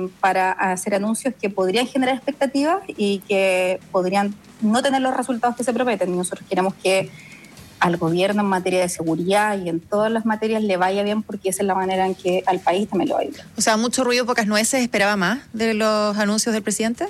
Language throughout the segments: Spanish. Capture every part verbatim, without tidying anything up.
eh, para hacer anuncios que podrían generar expectativas y que podrían no tener los resultados que se prometen. Nosotros queremos que al gobierno en materia de seguridad y en todas las materias le vaya bien, porque esa es la manera en que al país también lo va a ir. O sea, mucho ruido, pocas nueces. ¿Esperaba más de los anuncios del presidente?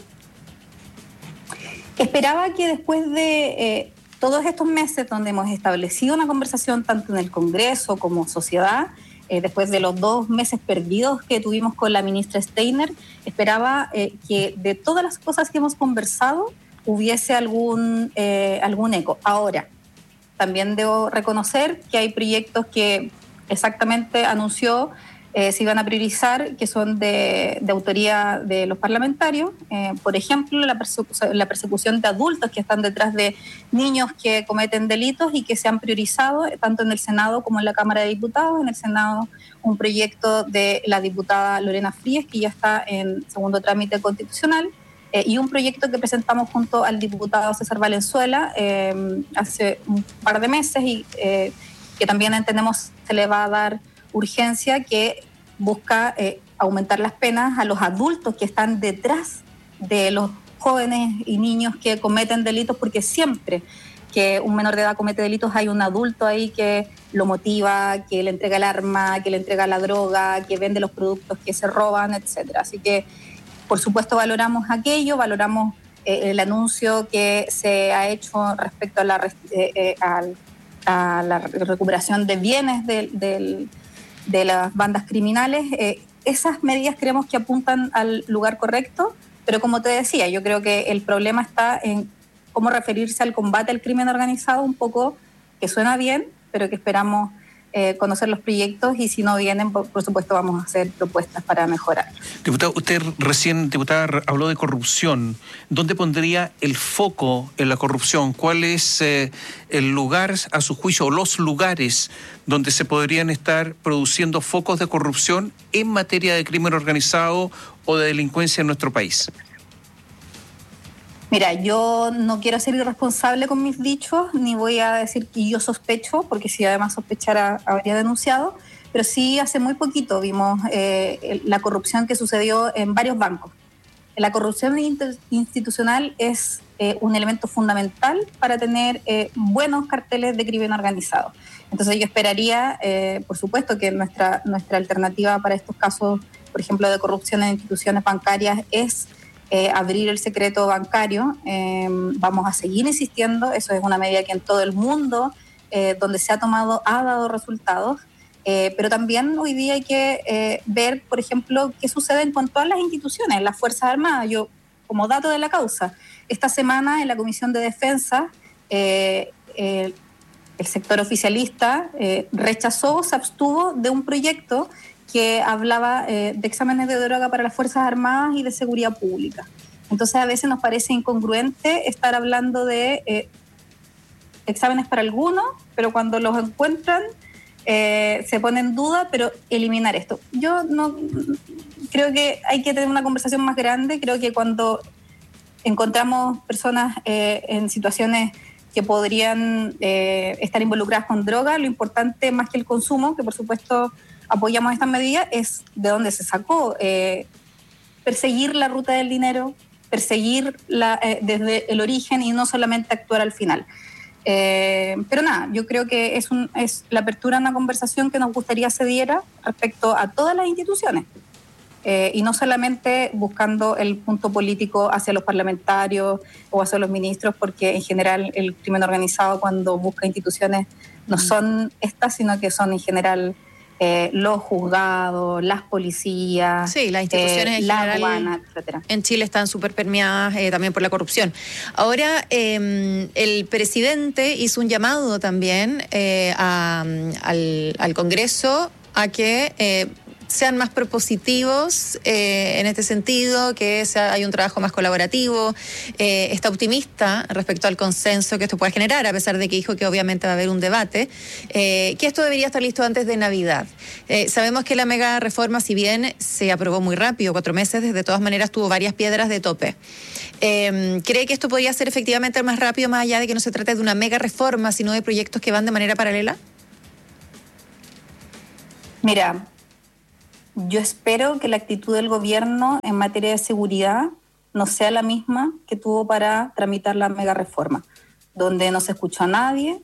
Esperaba que después de eh, todos estos meses donde hemos establecido una conversación tanto en el Congreso como sociedad, eh, después de los dos meses perdidos que tuvimos con la ministra Steiner, esperaba eh, que de todas las cosas que hemos conversado hubiese algún, eh, algún eco. Ahora, también debo reconocer que hay proyectos que exactamente anunció eh, se iban a priorizar, que son de, de autoría de los parlamentarios. Eh, por ejemplo, la, persecu- la persecución de adultos que están detrás de niños que cometen delitos y que se han priorizado tanto en el Senado como en la Cámara de Diputados. En el Senado, un proyecto de la diputada Lorena Frías, que ya está en segundo trámite constitucional. Eh, y un proyecto que presentamos junto al diputado César Valenzuela eh, hace un par de meses y eh, que también entendemos se le va a dar urgencia, que busca eh, aumentar las penas a los adultos que están detrás de los jóvenes y niños que cometen delitos, porque siempre que un menor de edad comete delitos hay un adulto ahí que lo motiva, que le entrega el arma, que le entrega la droga, que vende los productos que se roban, etcétera. Así que por supuesto valoramos aquello, valoramos eh, el anuncio que se ha hecho respecto a la, eh, eh, a, a la recuperación de bienes de, de, de las bandas criminales. Eh, esas medidas creemos que apuntan al lugar correcto, pero como te decía, yo creo que el problema está en cómo referirse al combate al crimen organizado, un poco que suena bien, pero que esperamos Eh, conocer los proyectos, y si no vienen, por, por supuesto vamos a hacer propuestas para mejorar. Diputada, usted recién, diputada, habló de corrupción. ¿Dónde pondría el foco en la corrupción? ¿Cuál es eh, el lugar, a su juicio, o los lugares donde se podrían estar produciendo focos de corrupción en materia de crimen organizado o de delincuencia en nuestro país? Mira, yo no quiero ser irresponsable con mis dichos, ni voy a decir que yo sospecho, porque si además sospechara habría denunciado, pero sí hace muy poquito vimos eh, la corrupción que sucedió en varios bancos. La corrupción institucional es eh, un elemento fundamental para tener eh, buenos carteles de crimen organizado. Entonces yo esperaría, eh, por supuesto, que nuestra, nuestra alternativa para estos casos, por ejemplo, de corrupción en instituciones bancarias, es Eh, abrir el secreto bancario. Eh, vamos a seguir insistiendo, eso es una medida que en todo el mundo, eh, donde se ha tomado, ha dado resultados, eh, pero también hoy día hay que eh, ver, por ejemplo, qué sucede con todas las instituciones, las Fuerzas Armadas. Yo, como dato de la causa, esta semana en la Comisión de Defensa, eh, eh, el sector oficialista eh, rechazó, se abstuvo de un proyecto que hablaba eh, de exámenes de droga para las Fuerzas Armadas y de seguridad pública. Entonces a veces nos parece incongruente estar hablando de eh, exámenes para algunos, pero cuando los encuentran eh, se pone en duda, pero eliminar esto. Yo no creo que hay que tener una conversación más grande. Creo que cuando encontramos personas eh, en situaciones que podrían eh, estar involucradas con droga, lo importante más que el consumo, que por supuesto apoyamos esta medida, es de dónde se sacó. Eh, perseguir la ruta del dinero, perseguir la, eh, desde el origen y no solamente actuar al final. Eh, pero nada, yo creo que es, un, es la apertura a una conversación que nos gustaría se diera respecto a todas las instituciones. Eh, y no solamente buscando el punto político hacia los parlamentarios o hacia los ministros, porque en general el crimen organizado, cuando busca instituciones, no son estas, sino que son en general eh, los juzgados, las policías, sí, las instituciones eh, en la general aduana, etcétera. En Chile están súper permeadas eh, también por la corrupción. Ahora, eh, el presidente hizo un llamado también eh, a, al, al Congreso a que eh, sean más propositivos eh, en este sentido, que sea, hay un trabajo más colaborativo. Eh, está optimista respecto al consenso que esto puede generar, a pesar de que dijo que obviamente va a haber un debate, eh, que esto debería estar listo antes de Navidad. Eh, sabemos que la mega reforma, si bien se aprobó muy rápido, cuatro meses, de todas maneras tuvo varias piedras de tope. Eh, ¿Cree que esto podría ser efectivamente más rápido, más allá de que no se trate de una mega reforma, sino de proyectos que van de manera paralela? Mira, yo espero que la actitud del gobierno en materia de seguridad no sea la misma que tuvo para tramitar la mega reforma, donde no se escuchó a nadie,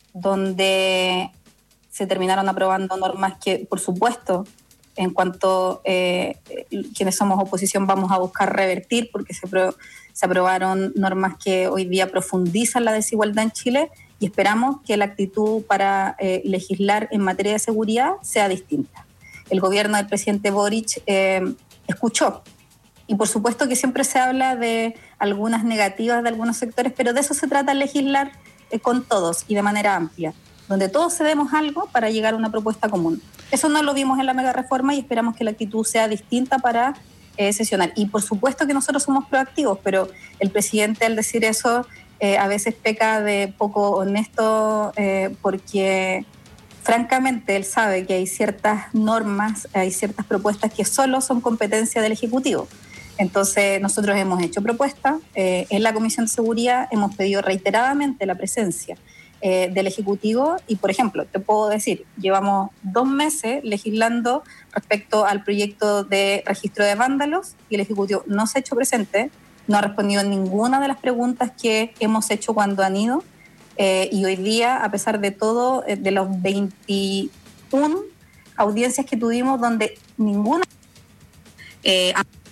donde se terminaron aprobando normas que, por supuesto, en cuanto eh, quienes somos oposición vamos a buscar revertir, porque se, pro, se aprobaron normas que hoy día profundizan la desigualdad en Chile, y esperamos que la actitud para eh, legislar en materia de seguridad sea distinta. El gobierno del presidente Boric eh, escuchó, y por supuesto que siempre se habla de algunas negativas de algunos sectores, pero de eso se trata legislar eh, con todos y de manera amplia, donde todos cedemos algo para llegar a una propuesta común. Eso no lo vimos en la mega reforma y esperamos que la actitud sea distinta para eh, sesionar. Y por supuesto que nosotros somos proactivos, pero el presidente al decir eso eh, a veces peca de poco honesto eh, porque francamente él sabe que hay ciertas normas, hay ciertas propuestas que solo son competencia del Ejecutivo. Entonces nosotros hemos hecho propuestas, eh, en la Comisión de Seguridad hemos pedido reiteradamente la presencia Eh, del Ejecutivo y, por ejemplo, te puedo decir, llevamos dos meses legislando respecto al proyecto de registro de vándalos y el Ejecutivo no se ha hecho presente, no ha respondido ninguna de las preguntas que hemos hecho cuando han ido eh, y hoy día, a pesar de todo, eh, de los veintiuna audiencias que tuvimos donde ninguna eh,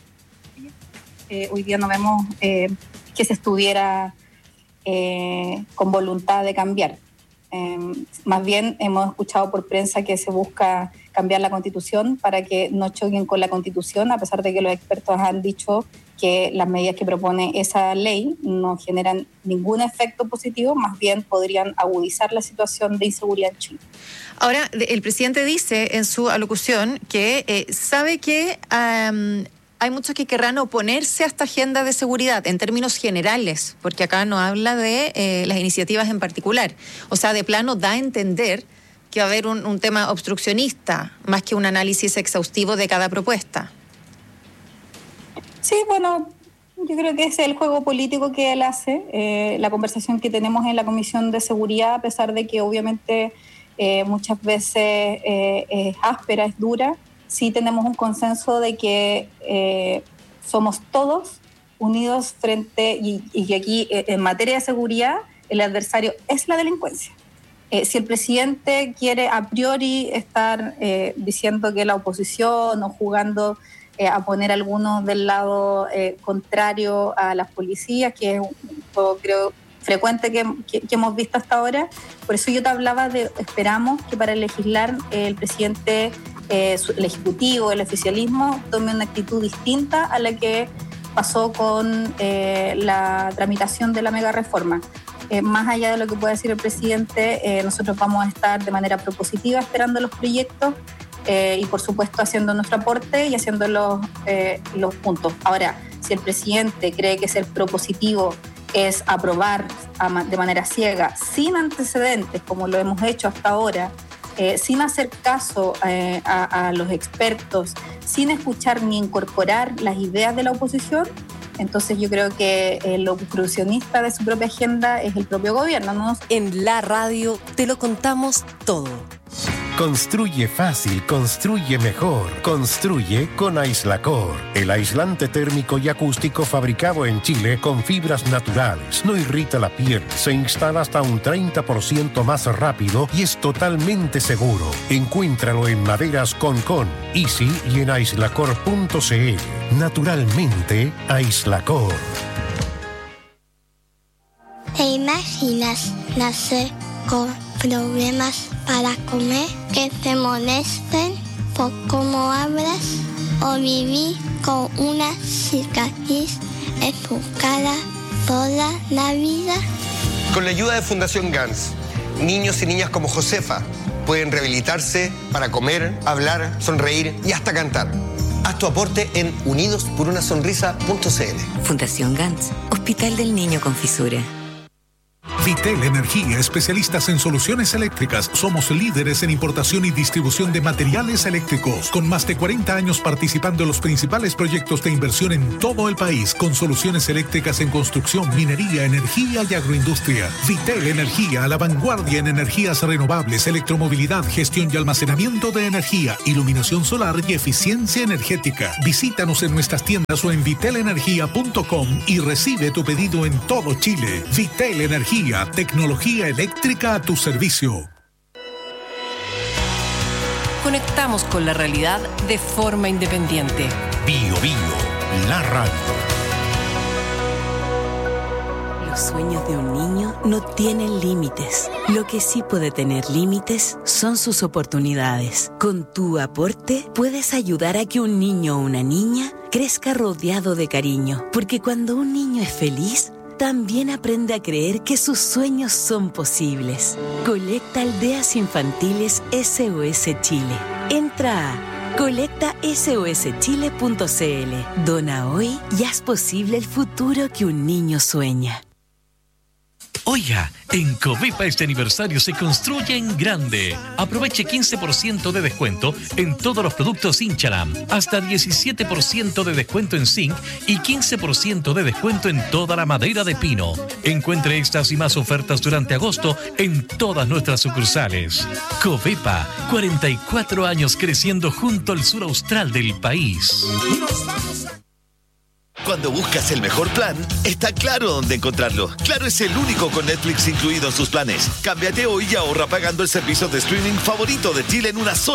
eh, hoy día no vemos eh, que se estuviera Eh, con voluntad de cambiar. Eh, más bien hemos escuchado por prensa que se busca cambiar la Constitución para que no choquen con la Constitución, a pesar de que los expertos han dicho que las medidas que propone esa ley no generan ningún efecto positivo, más bien podrían agudizar la situación de inseguridad en Chile. Ahora, el presidente dice en su alocución que eh, sabe que um, hay muchos que querrán oponerse a esta agenda de seguridad en términos generales, porque acá no habla de eh, las iniciativas en particular. O sea, de plano da a entender que va a haber un, un tema obstruccionista, más que un análisis exhaustivo de cada propuesta. Sí, bueno, yo creo que ese es el juego político que él hace, eh, la conversación que tenemos en la Comisión de Seguridad, a pesar de que obviamente eh, muchas veces eh, es áspera, es dura. Sí tenemos un consenso de que eh, somos todos unidos frente, y, y que aquí eh, en materia de seguridad el adversario es la delincuencia. Eh, si el presidente quiere a priori estar eh, diciendo que la oposición o jugando eh, a poner a algunos del lado eh, contrario a las policías, que es un juego creo frecuente que, que, que hemos visto hasta ahora, por eso yo te hablaba de esperamos que para legislar eh, el presidente Eh, el Ejecutivo, el oficialismo, tome una actitud distinta a la que pasó con eh, la tramitación de la mega reforma. Eh, más allá de lo que pueda decir el presidente, eh, nosotros vamos a estar de manera propositiva esperando los proyectos eh, y por supuesto haciendo nuestro aporte y haciendo los, eh, los puntos. Ahora, si el presidente cree que ser propositivo es aprobar a, de manera ciega, sin antecedentes, como lo hemos hecho hasta ahora, Eh, sin hacer caso eh, a, a los expertos, sin escuchar ni incorporar las ideas de la oposición, entonces yo creo que el obstruccionista de su propia agenda es el propio gobierno, ¿no? En la radio te lo contamos todo. Construye fácil, construye mejor. Construye con Aislacor, el aislante térmico y acústico fabricado en Chile con fibras naturales. No irrita la piel, se instala hasta un treinta por ciento más rápido y es totalmente seguro. Encuéntralo en Maderas Concon, Easy y en aislacor punto c l. Naturalmente, Aislacor. ¿Te imaginas nacer con problemas para comer, que te molesten por cómo hablas, o vivir con una cicatriz en tu cara toda la vida? Con la ayuda de Fundación Gans, niños y niñas como Josefa pueden rehabilitarse para comer, hablar, sonreír y hasta cantar. Haz tu aporte en unidos por una sonrisa punto c l. Fundación Gans, Hospital del Niño con Fisura. Vitel Energía, especialistas en soluciones eléctricas. Somos líderes en importación y distribución de materiales eléctricos, con más de cuarenta años participando en los principales proyectos de inversión en todo el país, con soluciones eléctricas en construcción, minería, energía y agroindustria. Vitel Energía, a la vanguardia en energías renovables, electromovilidad, gestión y almacenamiento de energía, iluminación solar y eficiencia energética. Visítanos en nuestras tiendas o en vitel energía punto com y recibe tu pedido en todo Chile. Vitel Energía, tecnología eléctrica a tu servicio. Conectamos con la realidad de forma independiente. Bio Bio, la radio. Los sueños de un niño no tienen límites. Lo que sí puede tener límites son sus oportunidades. Con tu aporte puedes ayudar a que un niño o una niña crezca rodeado de cariño. Porque cuando un niño es feliz, también aprende a creer que sus sueños son posibles. Colecta Aldeas Infantiles S O S Chile. Entra a colecta S O S chile punto c l. Dona hoy y haz posible el futuro que un niño sueña. Oiga, en Covepa este aniversario se construye en grande. Aproveche quince por ciento de descuento en todos los productos Inchalam, hasta diecisiete por ciento de descuento en zinc y quince por ciento de descuento en toda la madera de pino. Encuentre estas y más ofertas durante agosto en todas nuestras sucursales. Covepa, cuarenta y cuatro años creciendo junto al sur austral del país. Cuando buscas el mejor plan, está claro dónde encontrarlo. Claro es el único con Netflix incluido en sus planes. Cámbiate hoy y ahorra pagando el servicio de streaming favorito de Chile en una sola